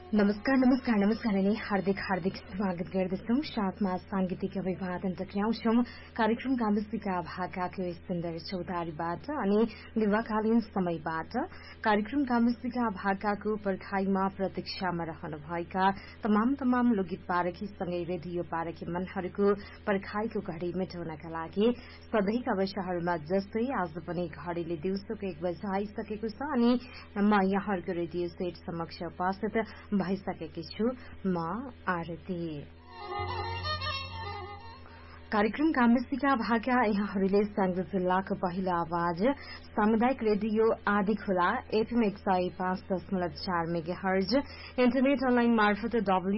नमस्कार अनि हार्दिक स्वागत गर्दछौं। साथमा सांगीतिक अभिवादन टक्राउँछौं कार्यक्रम गाम्बेसीका भाकाको सुन्दर चौतारीबाट अनि दिवाकालीन समयबाट। कार्यक्रम गाम्बेसीका भाकाको पर्खाईमा प्रतीक्षामा रहनुभएका तमाम लोकगीत पारखीसँगै रेडियो पारखी मनहरूको पर्खाईको घड़ी मेटाउनका लागि सधैँका वर्षहरूमा जस्तै आज पनि घड़ीले दिउँसोको 1 बजे आइसकेको छ अनि म यहाँहरूको रेडियो सेट समक्ष उपस्थित भइसकेकी छु म आरती। कार्यक्रम गाम्बेसीका भाका यहाँहरूले स्याङ्जा जिल्लाको पहिलो आवाज सामुदायिक रेडियो आदि खोला एफएम 105.4 मेगाहर्ज इन्टरनेट अनलाइन मार्फत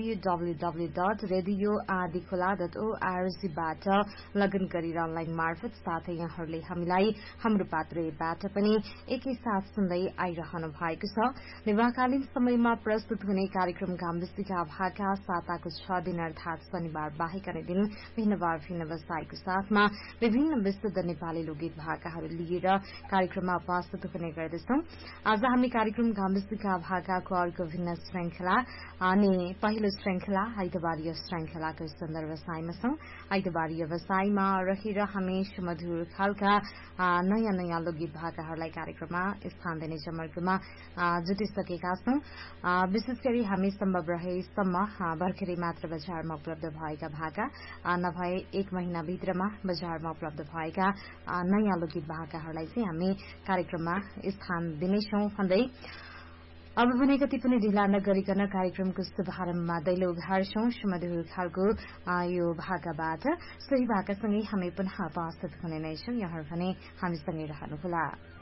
www.radioadikhola.org बाट लगइन गरेर अनलाइन मार्फत साथै यहाँहरूले हामीलाई हाम्रो पात्रबाट पनि एकैसाथ सुन्दै आइरहनु भएको छ। दिवाकालीन समयमा प्रस्तुत हुने कार्यक्रम गाम्बेसीका भाका साताको 6 दिन अर्थात शनिबार बाहेक अन्य दिन भिन्न व्यवसायको साथमा विभिन्न विशुद्ध नेपाली लोकगीत भाकाहरू लिएर कार्यक्रममा उपस्थित हुने गर्दछौं। आज हामी कार्यक्रम गाम्बेसीका भाकाको अर्को भिन्न श्रृंखला अनि पहिलो श्रृंखला आइतबारीय श्रृंखलाको सुन्दर व्यवसायमा छौं। आइतबारीय व्यवसायमा रहेर हामी सुमधुर खालका नयाँ लोकगीत भाकाहरूलाई कार्यक्रममा स्थान दिने जमर्कोमा जुटिसकेका छौं। विशेष गरी हामी सम्भव रहेसम्म भर्खरै मात्र बजारमा उपलब्ध भएका भाका नभए 1 महिनाभित्रमा बजारमा उपलब्ध भएका नयाँ लोकगीत भाकाहरूलाई चाहिँ हामी कार्यक्रममा स्थान दिनेछौं भन्दै अब भने कति पनि ढिला नगरिकन कार्यक्रमको शुभारम्भमा दैलो उघार्छौं सुमधुर खालको यो भाकाबाट। सोही भाकासँगै हामी पुनः उपस्थित हुने नै छौं। यहाँ भने हामीसँगै रहनुहोला।